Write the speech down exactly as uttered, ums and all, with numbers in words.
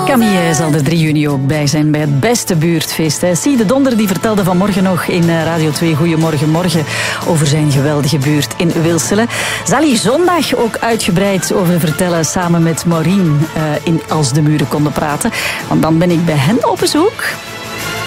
Camille zal er drie juni ook bij zijn bij het beste buurtfeest. Zie de Donder die vertelde vanmorgen nog in Radio twee Goedemorgen Morgen over zijn geweldige buurt in Wilselen. Zal hij zondag ook uitgebreid over vertellen samen met Maureen uh, in Als de Muren konden praten. Want dan ben ik bij hen op bezoek.